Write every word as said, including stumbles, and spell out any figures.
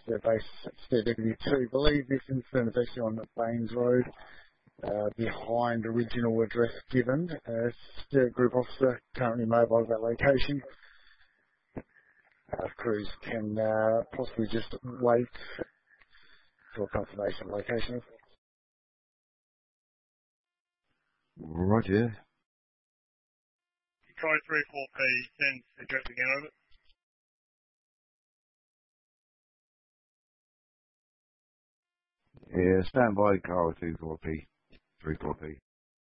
their base Stair Deputy two. Believe this incident is actually on the Baines Road, uh, behind original address given. Uh, Stair Group Officer currently mobile at that location. Uh, crews can uh, possibly just wait for confirmation of location. Roger. Try three four P, send address again over. Yeah, stand by car two four P, three four P.